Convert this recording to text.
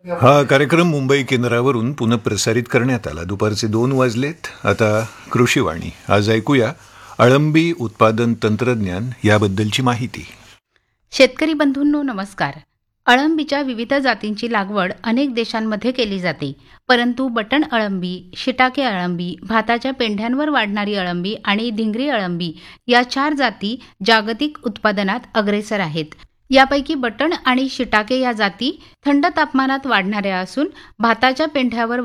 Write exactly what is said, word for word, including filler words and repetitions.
हा कार्यक्रम मुंबई केंद्रावरून पुनःप्रसारित करण्यात आला. दुपारचे दोन वाजलेत. आता कृषीवाणी. आज ऐकूया अळंबी उत्पादन तंत्रज्ञान याबद्दलची माहिती. शेतकरी बंधूंनो नमस्कार. अळंबीच्या विविध जातींची लागवड अनेक देशांमध्ये केली जाते, परंतु बटण अळंबी, शिटाके अळंबी, भाताच्या पेंढ्यांवर वाढणारी अळंबी आणि धिंगरी अळंबी या चार जाती जागतिक उत्पादनात अग्रेसर आहेत. यापैकी बटण आणि शिटाके या जाती थंड तापमानात वाढणाऱ्या असून भाताच्या पेंढ्यावर